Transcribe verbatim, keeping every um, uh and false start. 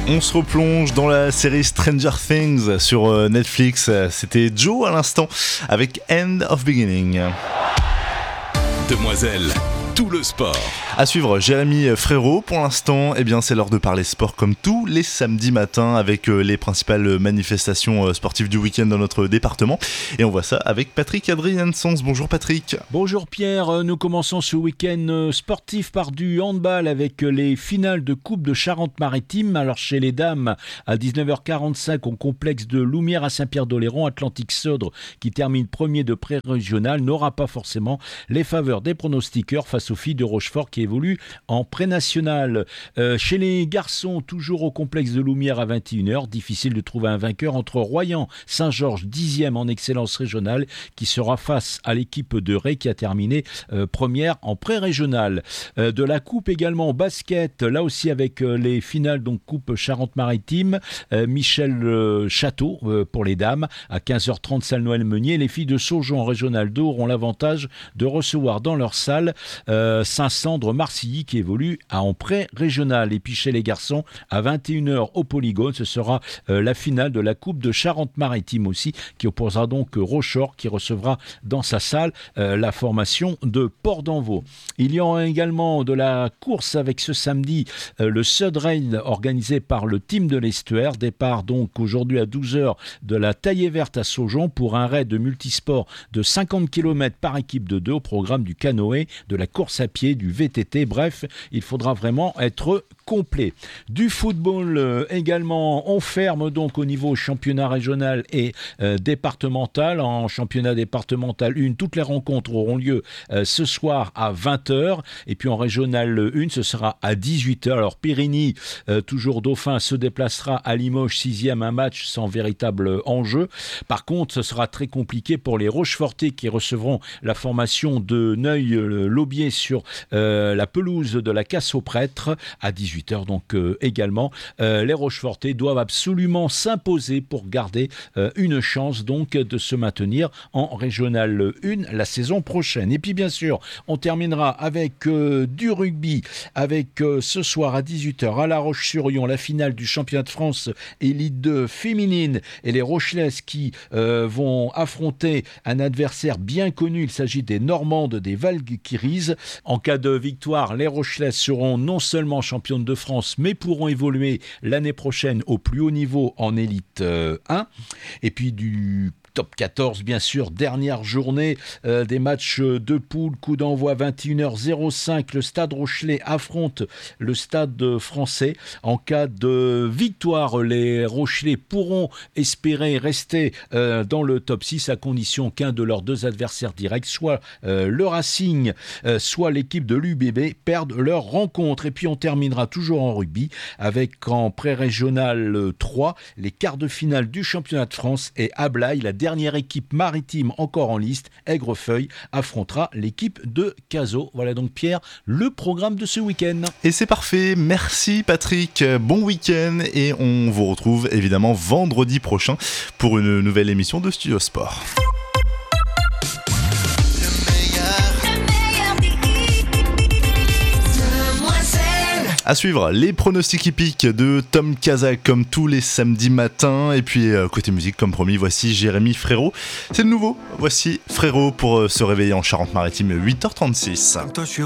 On se replonge dans la série Stranger Things sur Netflix. C'était Joe à l'instant avec End of Beginning. Demoiselle, tout le sport. À suivre, Jérémy Frérot. Pour l'instant, eh bien, c'est l'heure de parler sport comme tous les samedis matins avec les principales manifestations sportives du week-end dans notre département. Et on voit ça avec Patrick Adriansens. Bonjour Patrick. Bonjour Pierre. Nous commençons ce week-end sportif par du handball avec les finales de Coupe de Charente-Maritime. Alors chez les dames, à dix-neuf heures quarante-cinq au complexe de Loumière à Saint-Pierre-d'Oléron, Atlantique Sodre, qui termine premier de pré-régional, n'aura pas forcément les faveurs des pronostiqueurs face aux filles de Rochefort qui évolue en pré-national. Euh, chez les garçons, toujours au complexe de Loumière à vingt et une heures, difficile de trouver un vainqueur entre Royan, Saint-Georges, dixième en excellence régionale, qui sera face à l'équipe de Ré qui a terminé euh, première en pré-régional. Euh, de la coupe également au basket, là aussi avec euh, les finales, donc coupe Charente-Maritime, euh, Michel euh, Château euh, pour les dames, à quinze heures trente, salle Noël-Meunier. Les filles de Saujon en régional deux auront l'avantage de recevoir dans leur salle euh, Saint-Sandre Marcilly qui évolue à en pré-régional. Et puis chez les garçons, à vingt et une heures au Polygone, ce sera euh, la finale de la Coupe de Charente-Maritime aussi, qui opposera donc Rochefort qui recevra dans sa salle euh, la formation de Port-d'Envaux. Il y aura également de la course avec ce samedi euh, le Sud Rail organisé par le team de l'Estuaire. Départ donc aujourd'hui à douze heures de la Taillée Verte à Saujon pour un raid de multisport de cinquante kilomètres par équipe de deux au programme du canoë, de la course à pied, du V T T. Bref, il faudra vraiment être complet. Du football euh, également, on ferme donc au niveau championnat régional et euh, départemental. En championnat départemental un, toutes les rencontres auront lieu euh, ce soir à vingt heures. Et puis en régional un, ce sera à dix-huit heures. Alors Périgny, euh, toujours dauphin, se déplacera à Limoges, sixième, un match sans véritable enjeu. Par contre, ce sera très compliqué pour les Rochefortais qui recevront la formation de Neuil-Laubier sur euh, la pelouse de la Casse aux Prêtres à dix-huit heures. Donc euh, également, euh, les Rochefortais doivent absolument s'imposer pour garder euh, une chance donc de se maintenir en régional un la saison prochaine. Et puis bien sûr, on terminera avec euh, du rugby, avec euh, ce soir à dix-huit heures à La Roche-sur-Yon, la finale du championnat de France Élite deux féminine et les Rochelaises qui euh, vont affronter un adversaire bien connu. Il s'agit des Normandes des Valkyries. En cas de victoire, les Rochelaises seront non seulement championnes de France, mais pourront évoluer l'année prochaine au plus haut niveau en Élite euh, un. Et puis du top quatorze, bien sûr, dernière journée euh, des matchs de poule, coup d'envoi vingt et une heures cinq, le Stade Rochelais affronte le Stade Français. En cas de victoire, les Rochelais pourront espérer rester euh, dans le top six à condition qu'un de leurs deux adversaires directs, soit euh, le Racing, euh, soit l'équipe de l'U B B, perdent leur rencontre. Et puis on terminera toujours en rugby avec en pré-régional trois, les quarts de finale du championnat de France et Ablaye, la dernière équipe maritime encore en liste, Aigrefeuille, affrontera l'équipe de Cazaux. Voilà donc Pierre, le programme de ce week-end. Et c'est parfait, merci Patrick, bon week-end et on vous retrouve évidemment vendredi prochain pour une nouvelle émission de Studio Sport. À suivre, les pronostics hippiques de Tom Kazak comme tous les samedis matins. Et puis euh, côté musique, comme promis, voici Jérémy Frérot. C'est le nouveau, voici Frérot pour euh, se réveiller en Charente-Maritime, huit heures trente-six.